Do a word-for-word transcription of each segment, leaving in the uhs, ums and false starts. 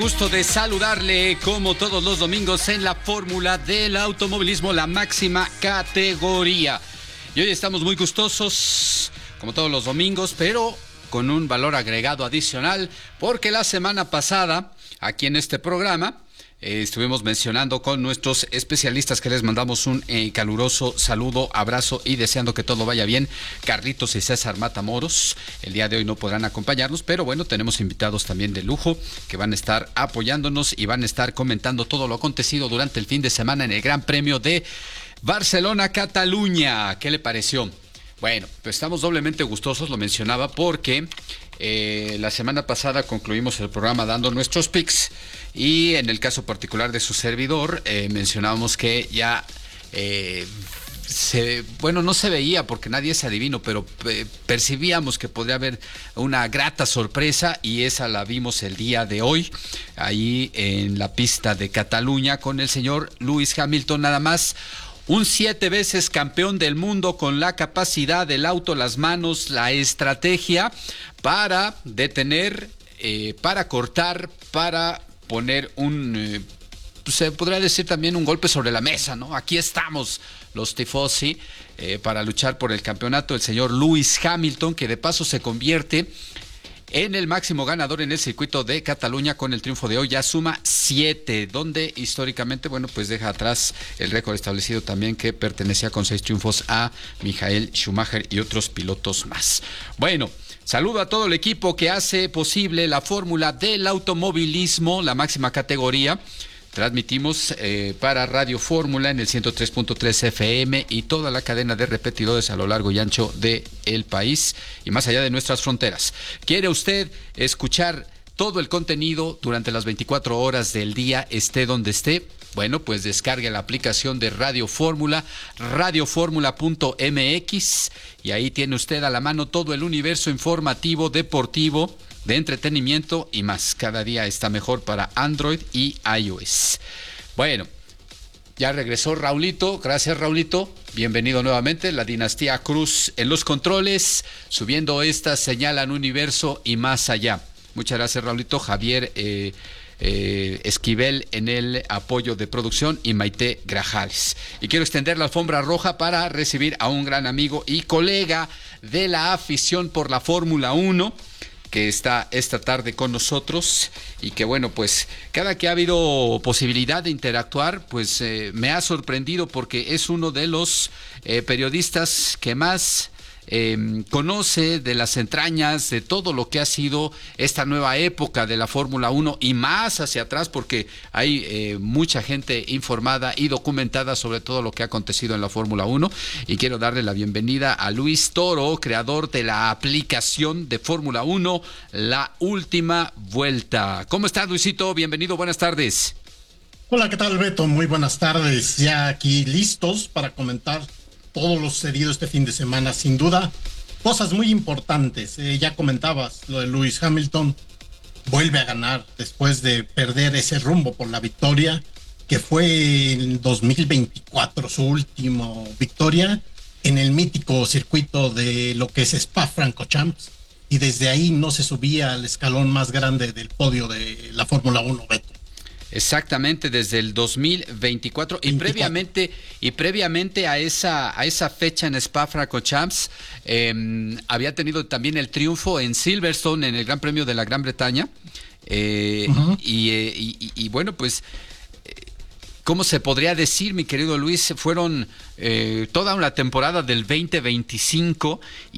Gusto de saludarle como todos los domingos en la fórmula del automovilismo, la máxima categoría. Y hoy estamos muy gustosos, como todos los domingos, pero con un valor agregado adicional, porque la semana pasada, aquí en este programa, Eh, estuvimos mencionando con nuestros especialistas que les mandamos un eh, caluroso saludo, abrazo y deseando que todo vaya bien. Carlitos y César Matamoros el día de hoy no podrán acompañarnos, pero bueno, tenemos invitados también de lujo que van a estar apoyándonos y van a estar comentando todo lo acontecido durante el fin de semana en el Gran Premio de Barcelona-Cataluña. ¿Qué le pareció? Bueno, pues estamos doblemente gustosos, lo mencionaba, porque eh, la semana pasada concluimos el programa dando nuestros picks y en el caso particular de su servidor eh, mencionábamos que ya eh, se, bueno, no se veía porque nadie es adivino, pero eh, percibíamos que podría haber una grata sorpresa y esa la vimos el día de hoy ahí en la pista de Cataluña con el señor Lewis Hamilton, nada más. Un siete veces campeón del mundo con la capacidad del auto, las manos, la estrategia para detener, eh, para cortar, para poner un, eh, se podría decir también un golpe sobre la mesa, ¿no? Aquí estamos los tifosi eh, para luchar por el campeonato. El señor Lewis Hamilton, que de paso se convierte en el máximo ganador en el circuito de Cataluña con el triunfo de hoy, ya suma siete, donde históricamente, bueno, pues deja atrás el récord establecido también que pertenecía con seis triunfos a Michael Schumacher y otros pilotos más. Bueno, saludo a todo el equipo que hace posible la fórmula del automovilismo, la máxima categoría. Transmitimos eh, para Radio Fórmula en el ciento tres punto tres F M y toda la cadena de repetidores a lo largo y ancho del país y más allá de nuestras fronteras. ¿Quiere usted escuchar todo el contenido durante las veinticuatro horas del día, esté donde esté? Bueno, pues descargue la aplicación de Radio Fórmula, radio fórmula punto m x, y ahí tiene usted a la mano todo el universo informativo, deportivo, de entretenimiento y más. Cada día está mejor para Android y iOS. Bueno, ya regresó Raulito. Gracias, Raulito. Bienvenido nuevamente. La dinastía Cruz en los controles, subiendo esta señal al universo y más allá. Muchas gracias, Raulito. Javier eh, eh, Esquivel en el apoyo de producción y Maite Grajales. Y quiero extender la alfombra roja para recibir a un gran amigo y colega de la afición por la Fórmula uno, que está esta tarde con nosotros y que bueno, pues cada que ha habido posibilidad de interactuar, pues eh, me ha sorprendido porque es uno de los eh, periodistas que más eh, conoce de las entrañas de todo lo que ha sido esta nueva época de la Fórmula uno y más hacia atrás, porque hay eh, mucha gente informada y documentada sobre todo lo que ha acontecido en la Fórmula uno, y quiero darle la bienvenida a Luis Toro, creador de la aplicación de Fórmula uno, La Última Vuelta. ¿Cómo estás, Luisito? Bienvenido, buenas tardes. Hola, ¿qué tal, Beto? Muy buenas tardes. Ya aquí listos para comentar todo lo sucedido este fin de semana. Sin duda, cosas muy importantes. Eh, ya comentabas lo de Lewis Hamilton. Vuelve a ganar después de perder ese rumbo por la victoria, que fue en dos mil veinticuatro su última victoria en el mítico circuito de lo que es Spa-Francorchamps. Y desde ahí no se subía al escalón más grande del podio de la Fórmula uno, Beto. Exactamente, desde el dos mil veinticuatro y veinticuatro. previamente y previamente a esa a esa fecha en Spa-Francorchamps eh, había tenido también el triunfo en Silverstone en el Gran Premio de la Gran Bretaña eh, uh-huh. y, eh, y, y bueno, pues eh, ¿cómo se podría decir, mi querido Luis? Fueron eh, toda una temporada del veinte veinticinco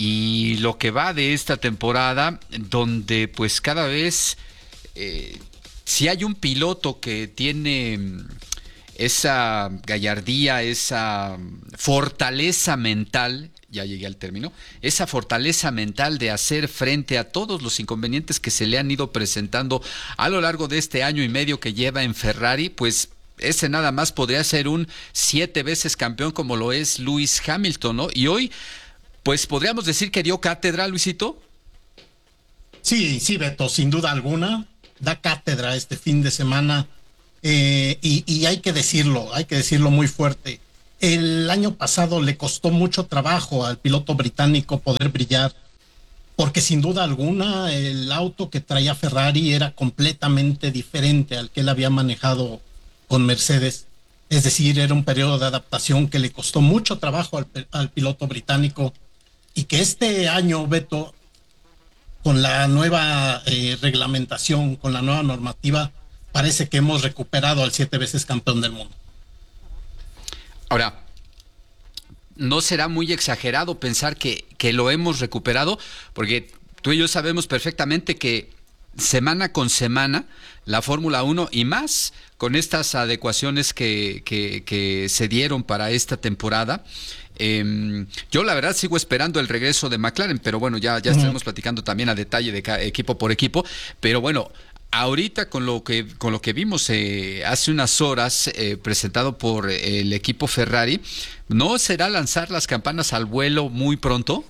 y lo que va de esta temporada, donde pues cada vez eh, si hay un piloto que tiene esa gallardía, esa fortaleza mental, ya llegué al término, esa fortaleza mental de hacer frente a todos los inconvenientes que se le han ido presentando a lo largo de este año y medio que lleva en Ferrari, pues ese nada más podría ser un siete veces campeón como lo es Lewis Hamilton, ¿no? Y hoy, pues podríamos decir que dio cátedra, Luisito. Sí, sí, Beto, sin duda alguna. Da cátedra este fin de semana eh, y, y hay que decirlo, hay que decirlo muy fuerte. El año pasado le costó mucho trabajo al piloto británico poder brillar porque sin duda alguna el auto que traía Ferrari era completamente diferente al que él había manejado con Mercedes. Es decir, era un periodo de adaptación que le costó mucho trabajo al, al piloto británico y que este año, Beto, con la nueva eh, reglamentación, con la nueva normativa, parece que hemos recuperado al siete veces campeón del mundo. Ahora, ¿no será muy exagerado pensar que, que lo hemos recuperado? Porque tú y yo sabemos perfectamente que semana con semana la Fórmula uno y más con estas adecuaciones que, que, que se dieron para esta temporada, eh, yo la verdad sigo esperando el regreso de McLaren, pero bueno, ya, ya estaremos uh-huh. platicando también a detalle de cada equipo por equipo, pero bueno, ahorita con lo que con lo que vimos eh, hace unas horas eh, presentado por el equipo Ferrari, ¿no será lanzar las campanas al vuelo muy pronto?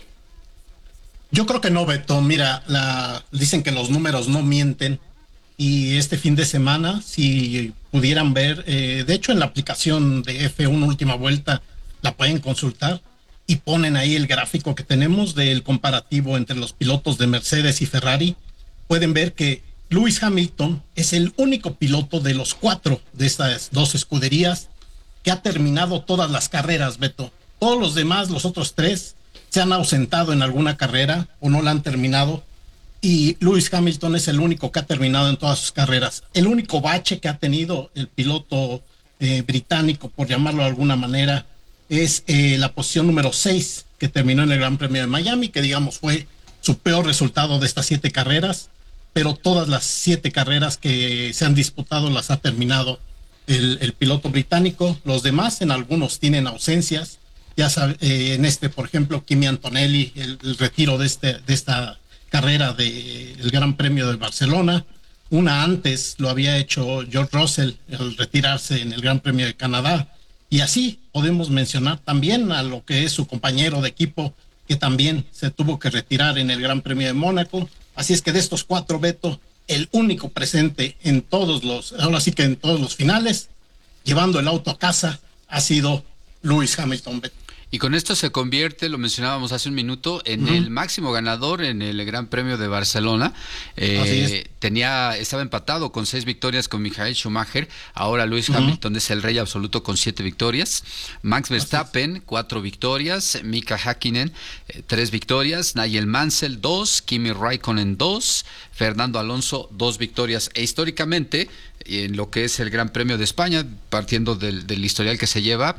Yo creo que no, Beto. Mira, la, dicen que los números no mienten y este fin de semana, si pudieran ver, eh, de hecho en la aplicación de F uno Última Vuelta la pueden consultar y ponen ahí el gráfico que tenemos del comparativo entre los pilotos de Mercedes y Ferrari. Pueden ver que Lewis Hamilton es el único piloto de los cuatro de estas dos escuderías que ha terminado todas las carreras, Beto. Todos los demás, los otros tres, se han ausentado en alguna carrera o no la han terminado. Y Lewis Hamilton es el único que ha terminado en todas sus carreras. El único bache que ha tenido el piloto eh, británico, por llamarlo de alguna manera, es eh, la posición número seis, que terminó en el Gran Premio de Miami, que digamos fue su peor resultado de estas siete carreras. Pero todas las siete carreras que se han disputado las ha terminado el, el piloto británico. Los demás, en algunos tienen ausencias. Ya sabe, eh, en este, por ejemplo, Kimi Antonelli, el, el retiro de, este, de esta carrera del de, Gran Premio de Barcelona. Una antes lo había hecho George Russell al retirarse en el Gran Premio de Canadá. Y así podemos mencionar también a lo que es su compañero de equipo, que también se tuvo que retirar en el Gran Premio de Mónaco. Así es que de estos cuatro, Beto, el único presente en todos los, ahora sí que en todos los finales, llevando el auto a casa, ha sido Lewis Hamilton, Beto. Y con esto se convierte, lo mencionábamos hace un minuto, en uh-huh. el máximo ganador en el Gran Premio de Barcelona. Eh, Así es. Tenía, estaba empatado con seis victorias con Michael Schumacher. Ahora Lewis uh-huh. Hamilton es el rey absoluto con siete victorias. Max Verstappen, cuatro victorias. Mika Häkkinen, eh, tres victorias. Nigel Mansell, dos. Kimi Raikkonen, dos. Fernando Alonso, dos victorias. E históricamente, en lo que es el Gran Premio de España, partiendo del, del historial que se lleva,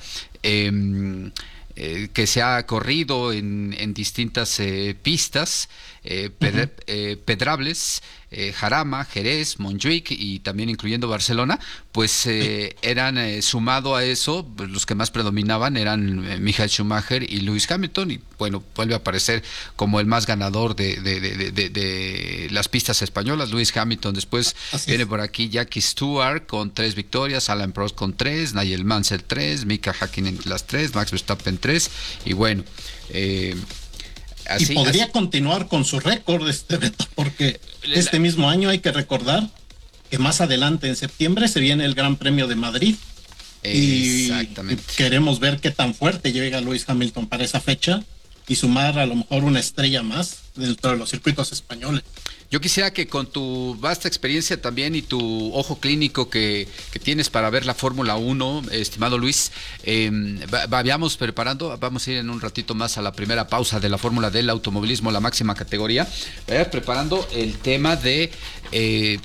eh, Eh, que se ha corrido en, en distintas eh, pistas, eh, pedre, uh-huh. eh, pedrables, eh, Jarama, Jerez, Montjuic y también incluyendo Barcelona, pues eh, eran eh, sumado a eso, pues, los que más predominaban eran eh, Michael Schumacher y Lewis Hamilton, y bueno, vuelve a aparecer como el más ganador de, de, de, de, de, de las pistas españolas, Lewis Hamilton. Después Así viene es. por aquí Jackie Stewart con tres victorias, Alain Prost con tres, Nigel Mansell tres, Mika Häkkinen las tres, Max Verstappen tres, y bueno, eh, así, y podría así. continuar con su récord, este Beto, porque este mismo año hay que recordar que más adelante en septiembre se viene el Gran Premio de Madrid. Exactamente. Y queremos ver qué tan fuerte llega Lewis Hamilton para esa fecha y sumar a lo mejor una estrella más dentro de los circuitos españoles. Yo quisiera que con tu vasta experiencia también y tu ojo clínico que, que tienes para ver la Fórmula uno, estimado Luis, eh, vayamos preparando, vamos a ir en un ratito más a la primera pausa de la Fórmula del automovilismo, la máxima categoría, vayas preparando el tema de, eh,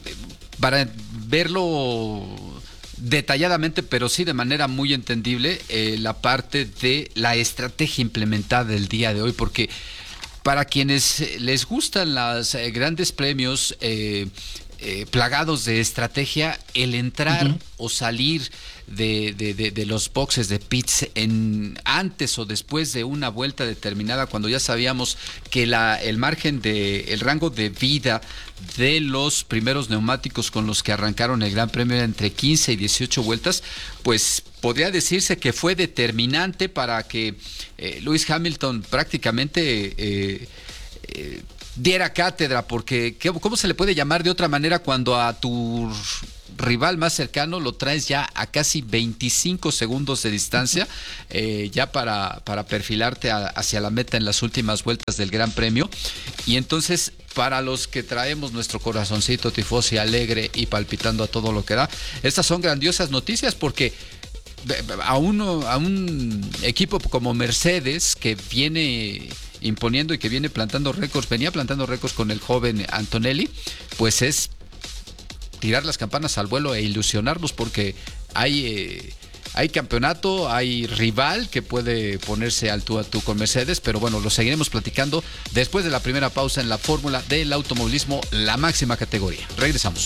para verlo detalladamente, pero sí de manera muy entendible, eh, la parte de la estrategia implementada el día de hoy, porque para quienes les gustan los eh, grandes premios eh, eh, plagados de estrategia, el entrar uh-huh. o salir de, de, de, de los boxes de pits en antes o después de una vuelta determinada, cuando ya sabíamos que la, el margen de, el rango de vida de los primeros neumáticos con los que arrancaron el Gran Premio era entre quince y dieciocho vueltas, pues podría decirse que fue determinante para que eh, Lewis Hamilton prácticamente eh, eh, diera cátedra, porque ¿qué, ¿cómo se le puede llamar de otra manera cuando a tu rival más cercano lo traes ya a casi veinticinco segundos de distancia, eh, ya para, para perfilarte a, hacia la meta en las últimas vueltas del Gran Premio. Y entonces, para los que traemos nuestro corazoncito tifosi alegre y palpitando a todo lo que da, estas son grandiosas noticias, porque a, uno, a un equipo como Mercedes, que viene imponiendo y que viene plantando récords, venía plantando récords con el joven Antonelli, pues es tirar las campanas al vuelo e ilusionarnos, porque hay, eh, hay campeonato, hay rival que puede ponerse al tú a tú con Mercedes, pero bueno, lo seguiremos platicando después de la primera pausa en la fórmula del automovilismo, la máxima categoría. Regresamos.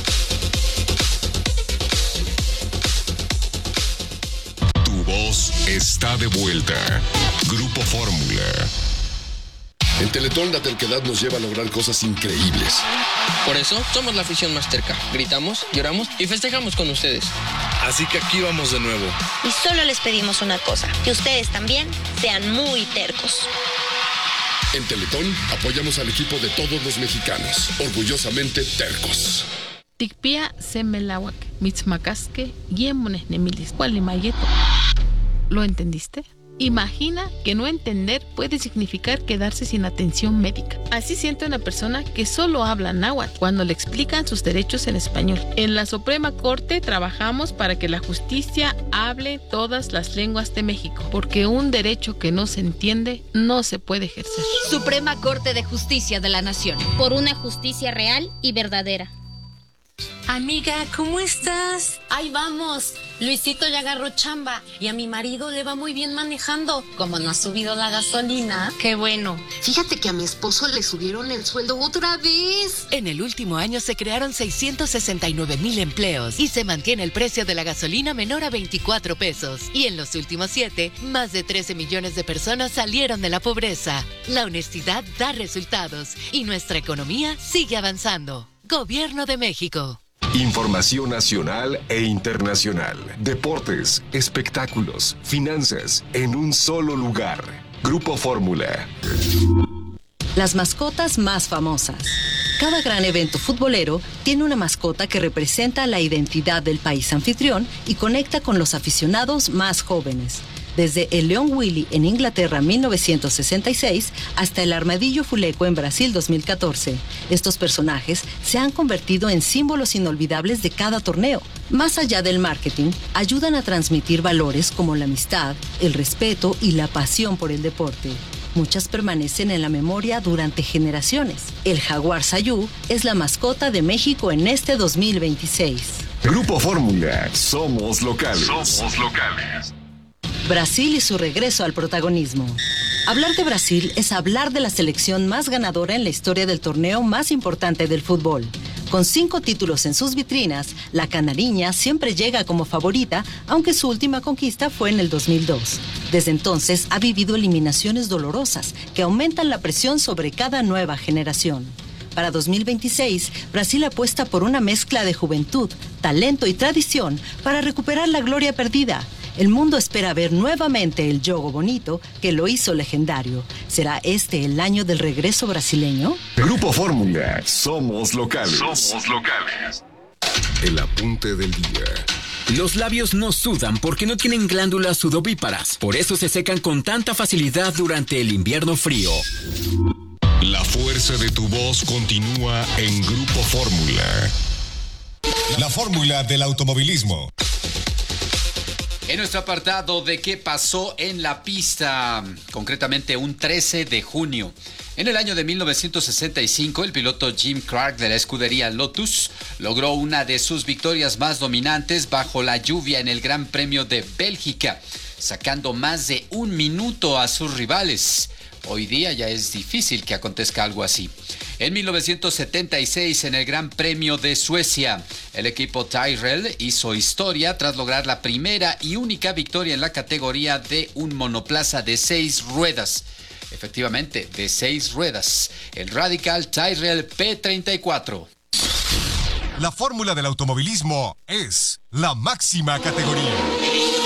Tu voz está de vuelta. Grupo Fórmula. En Teletón la terquedad nos lleva a lograr cosas increíbles. Por eso somos la afición más terca. Gritamos, lloramos y festejamos con ustedes. Así que aquí vamos de nuevo. Y solo les pedimos una cosa, que ustedes también sean muy tercos. En Teletón apoyamos al equipo de todos los mexicanos, orgullosamente tercos. Tikpia semelawak, mitzmacasque, yemones nemilis, cualimayeto. ¿Lo entendiste? Imagina que no entender puede significar quedarse sin atención médica. Así siente una persona que solo habla náhuatl cuando le explican sus derechos en español. En la Suprema Corte trabajamos para que la justicia hable todas las lenguas de México, porque un derecho que no se entiende no se puede ejercer. Suprema Corte de Justicia de la Nación. Por una justicia real y verdadera. Amiga, ¿cómo estás? Ahí vamos. Luisito ya agarró chamba y a mi marido le va muy bien manejando. Como no ha subido la gasolina. Qué bueno. Fíjate que a mi esposo le subieron el sueldo otra vez. En el último año se crearon seiscientos sesenta y nueve mil empleos y se mantiene el precio de la gasolina menor a veinticuatro pesos. Y en los últimos siete, más de trece millones de personas salieron de la pobreza. La honestidad da resultados y nuestra economía sigue avanzando. Gobierno de México. Información nacional e internacional. Deportes, espectáculos, finanzas, en un solo lugar. Grupo Fórmula. Las mascotas más famosas. Cada gran evento futbolero tiene una mascota que representa la identidad del país anfitrión y conecta con los aficionados más jóvenes. Desde el León Willy en Inglaterra mil novecientos sesenta y seis hasta el Armadillo Fuleco en Brasil dos mil catorce. Estos personajes se han convertido en símbolos inolvidables de cada torneo. Más allá del marketing, ayudan a transmitir valores como la amistad, el respeto y la pasión por el deporte. Muchas permanecen en la memoria durante generaciones. El jaguar Sayú es la mascota de México en este dos mil veintiséis. Grupo Fórmula. Somos locales. Somos locales. Brasil y su regreso al protagonismo. Hablar de Brasil es hablar de la selección más ganadora en la historia del torneo más importante del fútbol. Con cinco títulos en sus vitrinas, la canariña siempre llega como favorita, aunque su última conquista fue en el dos mil dos. Desde entonces ha vivido eliminaciones dolorosas que aumentan la presión sobre cada nueva generación. Para dos mil veintiséis, Brasil apuesta por una mezcla de juventud, talento y tradición para recuperar la gloria perdida. El mundo espera ver nuevamente el Jogo Bonito que lo hizo legendario. ¿Será este el año del regreso brasileño? Grupo Fórmula. Somos locales. Somos locales. El apunte del día. Los labios no sudan porque no tienen glándulas sudovíparas. Por eso se secan con tanta facilidad durante el invierno frío. La fuerza de tu voz continúa en Grupo Fórmula. La fórmula del automovilismo. En nuestro apartado de qué pasó en la pista, concretamente un trece de junio. En el año de mil novecientos sesenta y cinco, el piloto Jim Clark de la escudería Lotus logró una de sus victorias más dominantes bajo la lluvia en el Gran Premio de Bélgica, sacando más de un minuto a sus rivales. Hoy día ya es difícil que acontezca algo así. En mil novecientos setenta y seis, en el Gran Premio de Suecia, el equipo Tyrrell hizo historia tras lograr la primera y única victoria en la categoría de un monoplaza de seis ruedas. Efectivamente, de seis ruedas. El Radical Tyrrell P treinta y cuatro. La fórmula del automovilismo es la máxima categoría.